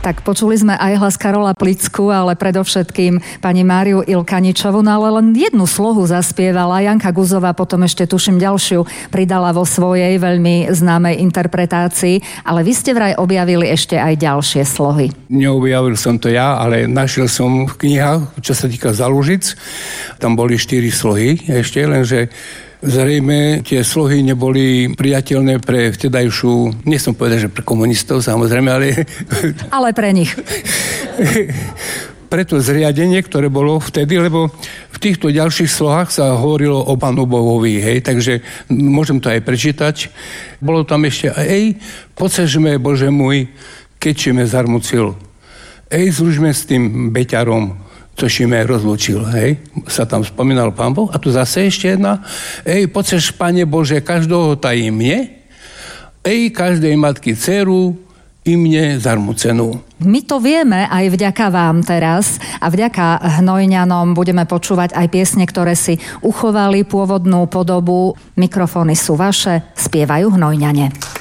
Tak počuli sme aj hlas Karola Plicku, ale predovšetkým pani Máriu Ilkaničovú, no ale len jednu slohu zaspievala. Janka Guzová potom ešte tuším ďalšiu pridala vo svojej veľmi známej interpretácii, ale vy ste vraj objavili ešte aj ďalšie slohy. Neobjavil som to ja, ale našiel som v knihách, čo sa týka Zalužic. Tam boli 4 slohy ešte, lenže zrejme tie slohy neboli priateľné pre vtedajšiu, nechcem povedať, že pre komunistov samozrejme, ale... Ale pre nich. Pre to zriadenie, ktoré bolo vtedy, lebo v týchto ďalších slohách sa hovorilo o Pánu Bohovi, hej, takže môžem to aj prečítať. Bolo tam ešte, pocežme, Bože môj, keď si me zarmucil. Zlužme s tým beťarom, co si me rozlúčil, hej. Sa tam spomínal Pán Boh. A tu zase ešte jedna. Pocež, Pane Bože, každého tají mne, každej matky dceru i mne zarmucenú. My to vieme aj vďaka vám teraz a vďaka Hnojňanom budeme počúvať aj piesne, ktoré si uchovali pôvodnú podobu. Mikrofóny sú vaše, spievajú Hnojňane.